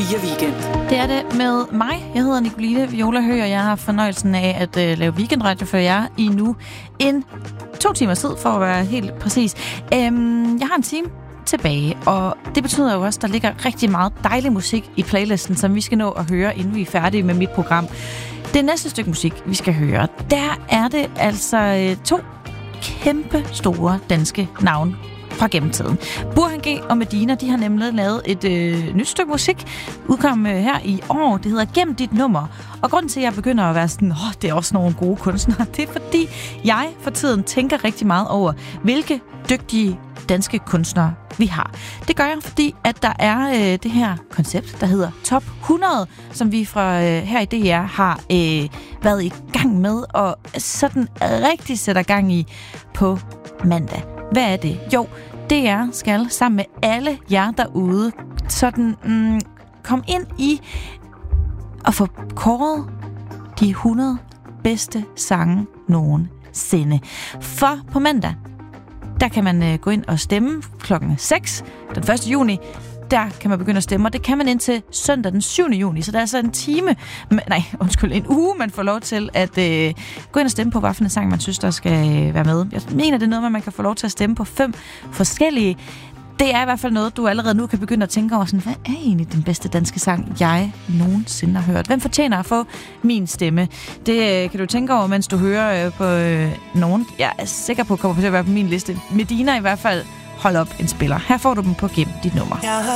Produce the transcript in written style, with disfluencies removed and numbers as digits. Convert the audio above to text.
4 Weekend. Det er det med mig. Jeg hedder Nicoline Viola Høgh, og jeg har fornøjelsen af at lave weekendradio for jer i nu en 2 timers tid, for at være helt præcis. Jeg har en time tilbage, og det betyder jo også, at der ligger rigtig meget dejlig musik i playlisten, som vi skal nå at høre, inden vi er færdige med mit program. Det næste stykke musik, vi skal høre, der er det altså 2 kæmpe store danske navne fra gennemtiden. Burhan G og Medina, de har nemlig lavet et nyt stykke musik, udkom her i år. Det hedder Gem dit nummer. Og grunden til, at jeg begynder at være sådan, det er også nogle gode kunstnere, det er fordi, jeg for tiden tænker rigtig meget over, hvilke dygtige danske kunstnere vi har. Det gør jeg, fordi at der er det her koncept, der hedder Top 100, som vi fra her i DR har været i gang med, og sådan rigtig sætter gang i på mandag. Hvad er det? Jo, DR skal sammen med alle jer derude sådan komme ind i og få kåret de 100 bedste sange nogensinde. For på mandag, der kan man gå ind og stemme klokken 6 den 1. juni. Der kan man begynde at stemme, og det kan man indtil søndag den 7. juni. Så der er altså en uge, man får lov til at gå ind og stemme på, hvilken sang man synes, der skal være med. Jeg mener, det er noget, man kan få lov til at stemme på 5 forskellige. Det er i hvert fald noget, du allerede nu kan begynde at tænke over, sådan, hvad er egentlig den bedste danske sang, jeg nogensinde har hørt? Hvem fortjener at få min stemme? Det kan du tænke over, mens du hører på nogen. Jeg er sikker på, at kommer til at være på min liste. Medina i hvert fald. Hold op, en spiller. Her får du dem på Gem dit nummer.